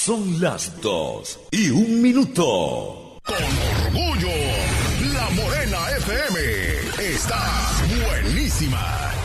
Son las 2:01. Con orgullo, La Morena FM está buenísima.